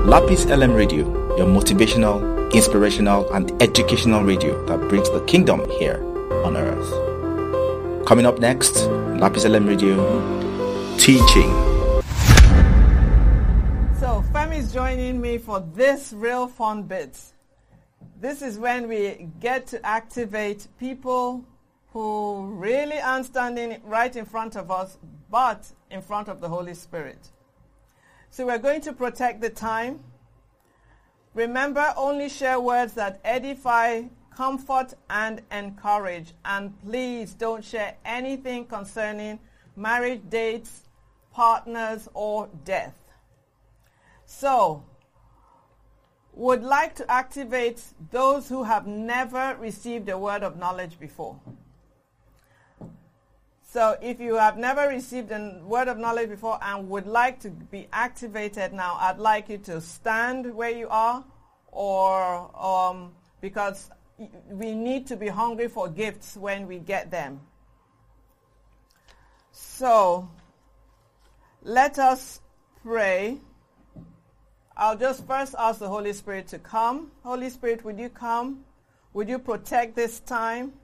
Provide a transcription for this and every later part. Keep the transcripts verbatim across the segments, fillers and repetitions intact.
Lapis L M Radio, your motivational, inspirational, and educational radio that brings the kingdom here on earth. Coming up next, Lapis L M Radio, teaching. So, Femi is joining me for this real fun bit. This is when we get to activate people who really aren't standing right in front of us, but in front of the Holy Spirit. So we're going to protect the time. Remember, only share words that edify, comfort, and encourage. And please don't share anything concerning marriage, dates, partners, or death. So, would like to activate those who have never received a word of knowledge before. So if you have never received a word of knowledge before and would like to be activated now, I'd like you to stand where you are, or um, because we need to be hungry for gifts when we get them. So let us pray. I'll just first ask the Holy Spirit to come. Holy Spirit, would you come? Would you protect this time?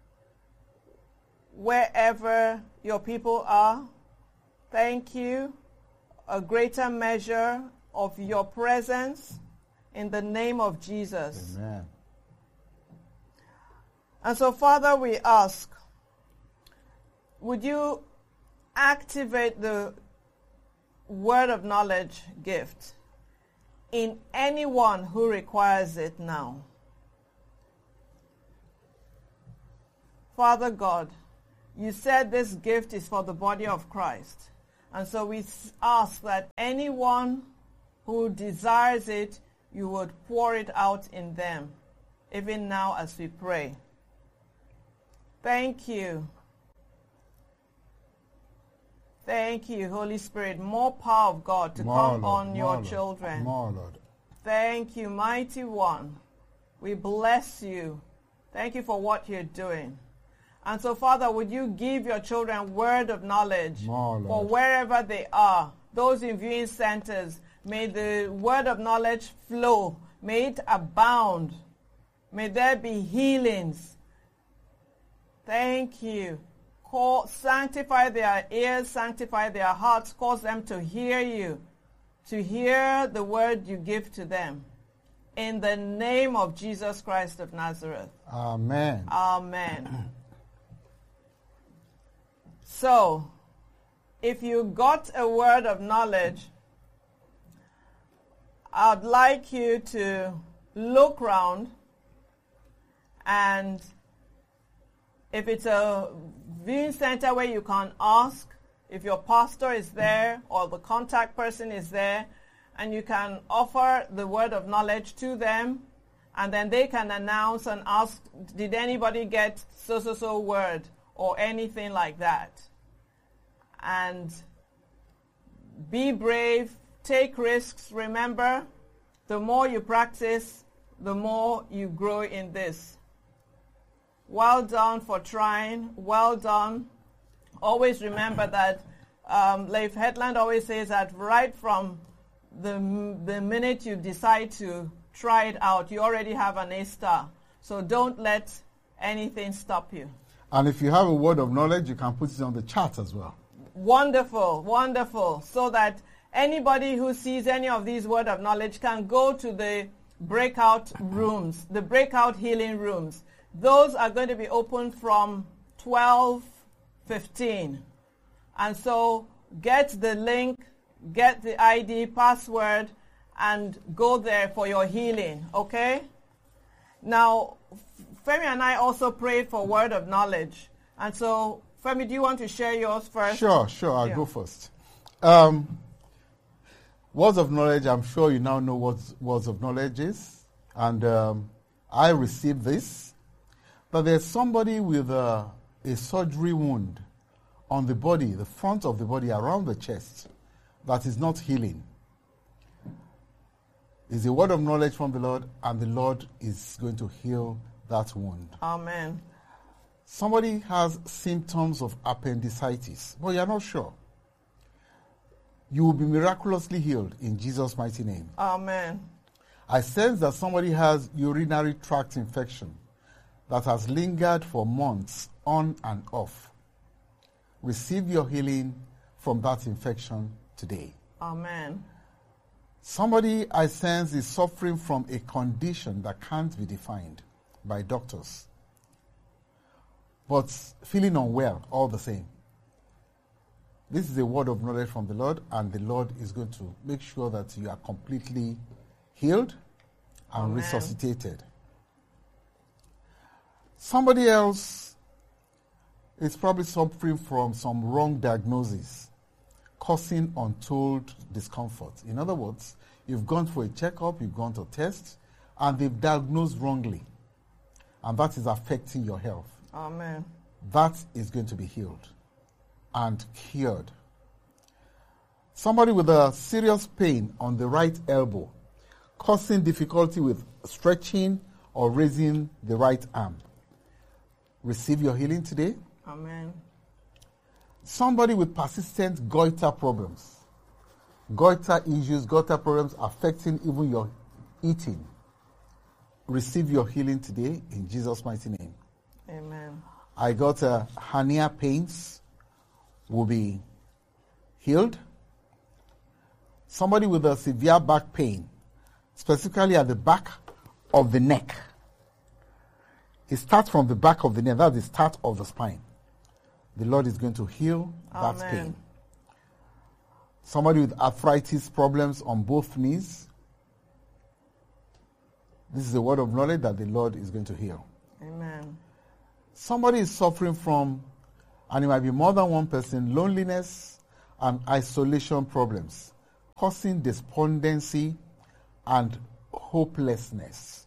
Wherever your people are, thank you. A greater measure of your presence in the name of Jesus. Amen. And so, Father, we ask, would you activate the word of knowledge gift in anyone who requires it now? Father God, you said this gift is for the body of Christ. And so we ask that anyone who desires it, you would pour it out in them, even now as we pray. Thank you. Thank you, Holy Spirit. More power of God to More, come Lord, on your Lord, children. More, Lord. Thank you, Mighty One. We bless you. Thank you for what you're doing. And so, Father, would you give your children word of knowledge More, for Lord. wherever they are, those in viewing centers. May the word of knowledge flow. May it abound. May there be healings. Thank you. Call, sanctify their ears, sanctify their hearts, cause them to hear you, to hear the word you give to them. In the name of Jesus Christ of Nazareth. Amen. Amen. So, if you got a word of knowledge, I'd like you to look round, and if it's a viewing center where you can ask, if your pastor is there or the contact person is there, and you can offer the word of knowledge to them, and then they can announce and ask, did anybody get so-so-so word or anything like that? And be brave, take risks. Remember, the more you practice, the more you grow in this. Well done for trying. Well done. Always remember that um, Leif Hetland always says that right from the, the minute you decide to try it out, you already have an A star. So don't let anything stop you. And if you have a word of knowledge, you can put it on the chat as well. Wonderful, wonderful. So that anybody who sees any of these word of knowledge can go to the breakout rooms, the breakout healing rooms. Those are going to be open from twelve fifteen. And so get the link, get the I D, password, and go there for your healing, okay? Now, Femi and I also prayed for word of knowledge. And so, Femi, do you want to share yours first? Sure, sure. I'll Yeah. go first. Um, words of knowledge, I'm sure you now know what words of knowledge is. And um, I received this. But there's somebody with a, a surgery wound on the body, the front of the body, around the chest, that is not healing. It's a word of knowledge from the Lord, and the Lord is going to heal that wound. Amen. Somebody has symptoms of appendicitis, but you're not sure. You will be miraculously healed in Jesus' mighty name. Amen. I sense that somebody has urinary tract infection that has lingered for months on and off. Receive your healing from that infection today. Amen. Somebody I sense is suffering from a condition that can't be defined by doctors, but feeling unwell all the same. This is a word of knowledge from the Lord, and the Lord is going to make sure that you are completely healed and Amen. resuscitated. Somebody else is probably suffering from some wrong diagnosis, causing untold discomfort. In other words, you've gone for a checkup, you've gone to test, and they've diagnosed wrongly, and that is affecting your health. Amen. That is going to be healed and cured. Somebody with a serious pain on the right elbow, causing difficulty with stretching or raising the right arm. Receive your healing today. Amen. Somebody with persistent goiter problems, goiter issues, goiter problems affecting even your eating. Receive your healing today in Jesus' mighty name. Amen. I got uh, hernia pains will be healed. Somebody with a severe back pain, specifically at the back of the neck. It starts from the back of the neck. That's the start of the spine. The Lord is going to heal that Amen. pain. Somebody with arthritis problems on both knees. This is a word of knowledge that the Lord is going to heal. Amen. Somebody is suffering from, and it might be more than one person, loneliness and isolation problems, causing despondency and hopelessness.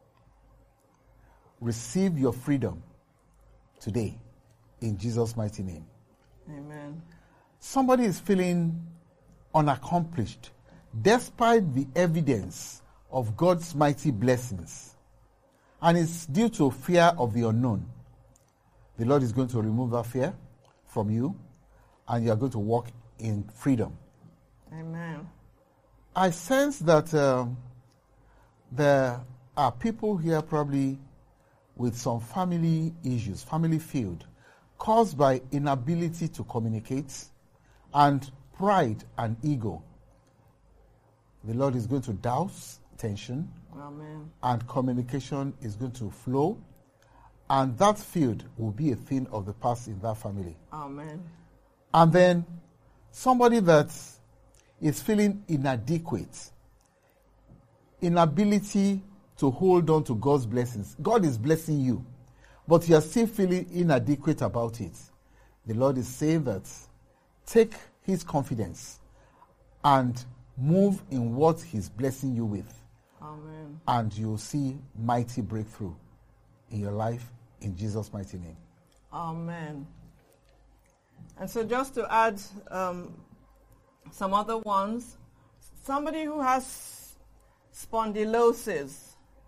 Receive your freedom today in Jesus' mighty name. Amen. Somebody is feeling unaccomplished despite the evidence of God's mighty blessings, and it's due to fear of the unknown. The Lord is going to remove that fear from you, and you are going to walk in freedom. Amen. I sense that um, there are people here probably with some family issues, family feud, caused by inability to communicate and pride and ego. The Lord is going to douse tension. Amen. And communication is going to flow, and that feud will be a thing of the past in that family. Amen. And then somebody that is feeling inadequate, inability to hold on to God's blessings. God is blessing you, but you are still feeling inadequate about it. The Lord is saying that take his confidence and move in what he's blessing you with. Amen. And you'll see mighty breakthrough in your life in Jesus' mighty name. Amen. And so just to add um, some other ones, somebody who has spondylosis,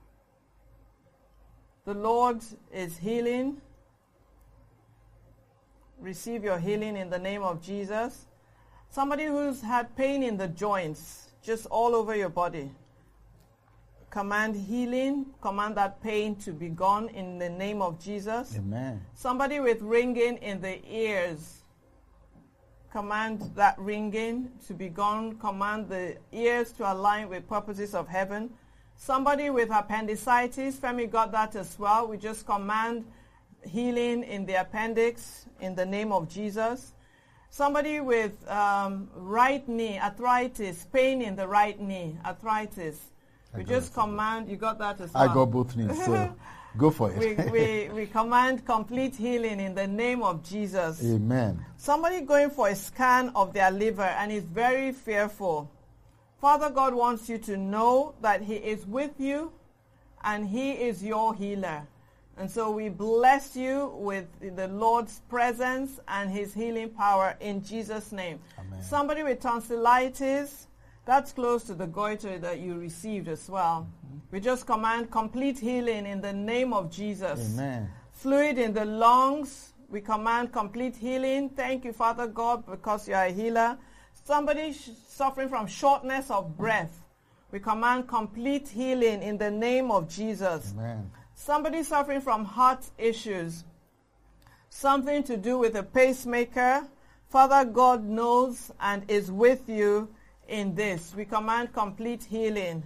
the Lord is healing. Receive your healing in the name of Jesus. Somebody who's had pain in the joints, just all over your body. Command healing, command that pain to be gone in the name of Jesus. Amen. Somebody with ringing in the ears, command that ringing to be gone. Command the ears to align with purposes of heaven. Somebody with appendicitis, Femi got that as well. We just command healing in the appendix in the name of Jesus. Somebody with um, right knee, arthritis, pain in the right knee, arthritis. We just command, you got that as well. I got both knees, so go for it. we, we, we command complete healing in the name of Jesus. Amen. Somebody going for a scan of their liver and is very fearful. Father God wants you to know that he is with you and he is your healer. And so we bless you with the Lord's presence and his healing power in Jesus' name. Amen. Somebody with tonsillitis, that's close to the goiter that you received as well. Mm-hmm. We just command complete healing in the name of Jesus. Amen. Fluid in the lungs, we command complete healing. Thank you, Father God, because you are a healer. Somebody sh- suffering from shortness of breath, we command complete healing in the name of Jesus. Amen. Somebody suffering from heart issues, something to do with a pacemaker, Father God knows and is with you in this. We command complete healing.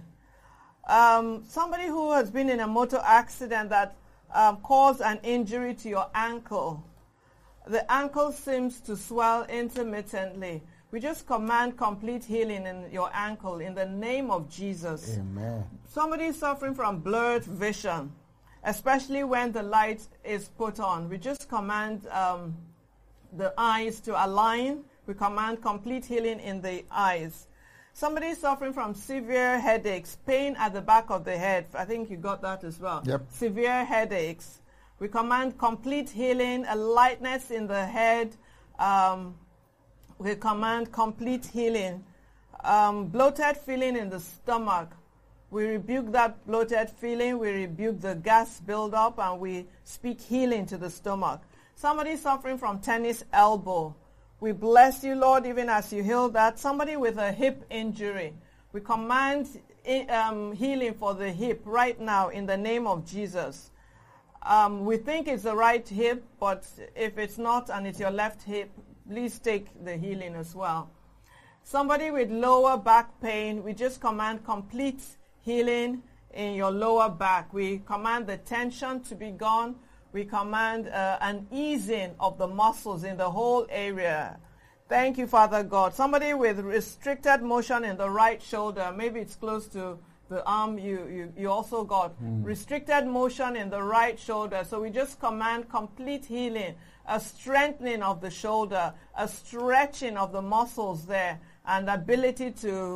Um, somebody who has been in a motor accident that um, caused an injury to your ankle. The ankle seems to swell intermittently. We just command complete healing in your ankle in the name of Jesus. Amen. Somebody suffering from blurred vision, especially when the light is put on. We just command um, the eyes to align. We command complete healing in the eyes. Somebody suffering from severe headaches, pain at the back of the head. I think you got that as well. Yep. Severe headaches. We command complete healing, a lightness in the head. Um, we command complete healing. Um, bloated feeling in the stomach. We rebuke that bloated feeling. We rebuke the gas buildup, and we speak healing to the stomach. Somebody suffering from tennis elbow. We bless you, Lord, even as you heal that. Somebody with a hip injury. We command um, healing for the hip right now in the name of Jesus. Um, we think it's the right hip, but if it's not and it's your left hip, please take the healing as well. Somebody with lower back pain, we just command complete healing in your lower back. We command the tension to be gone. We command uh, an easing of the muscles in the whole area. Thank you, Father God. Somebody with restricted motion in the right shoulder, maybe it's close to the arm you, you, you also got. Mm. Restricted motion in the right shoulder. So we just command complete healing, a strengthening of the shoulder, a stretching of the muscles there, and ability to